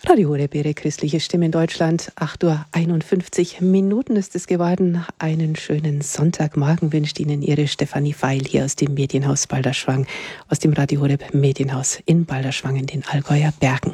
Radio Horeb, Ihre christliche Stimme in Deutschland. 8:51 Uhr ist es geworden. Einen schönen Sonntagmorgen wünscht Ihnen Ihre Stefanie Feil hier aus dem Medienhaus Balderschwang, aus dem Radio Horeb Medienhaus in Balderschwang in den Allgäuer Bergen.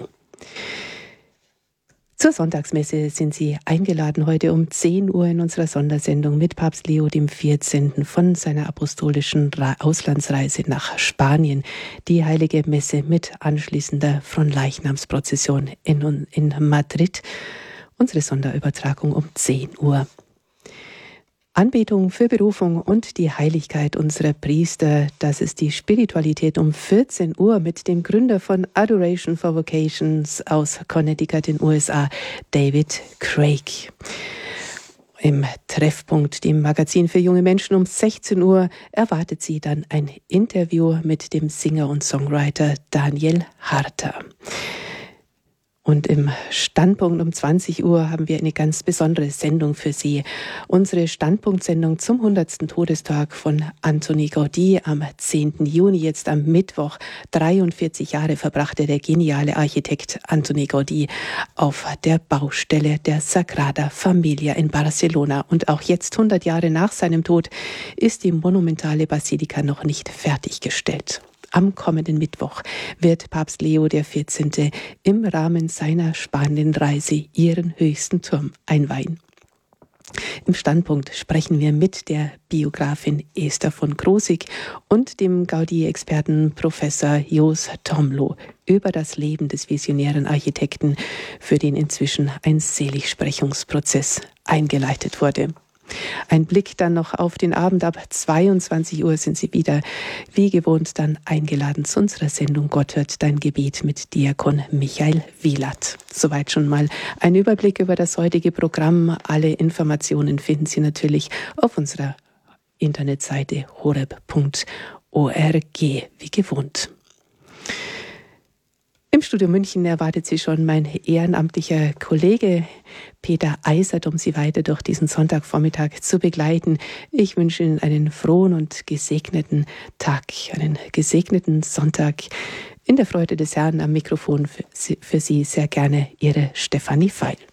Zur Sonntagsmesse sind Sie eingeladen heute um 10 Uhr in unserer Sondersendung mit Papst Leo XIV. Von seiner apostolischen Auslandsreise nach Spanien. Die Heilige Messe mit anschließender Fronleichnamsprozession in Madrid. Unsere Sonderübertragung um 10 Uhr. Anbetung für Berufung und die Heiligkeit unserer Priester, das ist die Spiritualität um 14 Uhr mit dem Gründer von Adoration for Vocations aus Connecticut in den USA, David Craig. Im Treffpunkt, dem Magazin für junge Menschen um 16 Uhr, erwartet Sie dann ein Interview mit dem Singer und Songwriter Daniel Harter. Und im Standpunkt um 20 Uhr haben wir eine ganz besondere Sendung für Sie. Unsere Standpunktsendung zum 100. Todestag von Antoni Gaudí am 10. Juni, jetzt am Mittwoch. 43 Jahre verbrachte der geniale Architekt Antoni Gaudí auf der Baustelle der Sagrada Familia in Barcelona. Und auch jetzt, 100 Jahre nach seinem Tod, ist die monumentale Basilika noch nicht fertiggestellt. Am kommenden Mittwoch wird Papst Leo XIV. Im Rahmen seiner Spanienreise ihren höchsten Turm einweihen. Im Standpunkt sprechen wir mit der Biografin Esther von Krosigk und dem Gaudí-Experten Professor Jos Tomlo über das Leben des visionären Architekten, für den inzwischen ein Seligsprechungsprozess eingeleitet wurde. Ein Blick dann noch auf den Abend. Ab 22 Uhr sind Sie wieder wie gewohnt dann eingeladen zu unserer Sendung Gott hört dein Gebet mit Diakon Michael Wielert. Soweit schon mal ein Überblick über das heutige Programm. Alle Informationen finden Sie natürlich auf unserer Internetseite horeb.org, wie gewohnt. Im Studio München erwartet Sie schon mein ehrenamtlicher Kollege Peter Eisert, um Sie weiter durch diesen Sonntagvormittag zu begleiten. Ich wünsche Ihnen einen frohen und gesegneten Tag, einen gesegneten Sonntag. In der Freude des Herrn am Mikrofon für Sie sehr gerne Ihre Stefanie Feil.